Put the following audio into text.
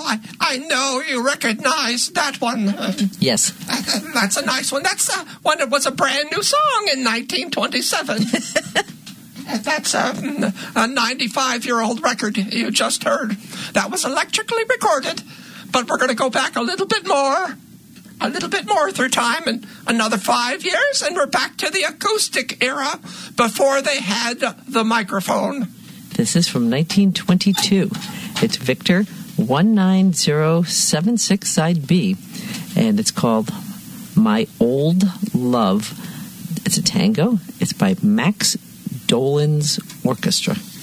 I know you recognize that one. Yes. That's a nice one. That's one that was a brand new song in 1927. That's a 95-year-old record you just heard. That was electrically recorded, but we're going to go back a little bit more through time, and another 5 years, and we're back to the acoustic era before they had the microphone. This is from 1922. It's Victor 19076 side B, and it's called My Old Love. It's a tango. It's by Max Dolan's Orchestra.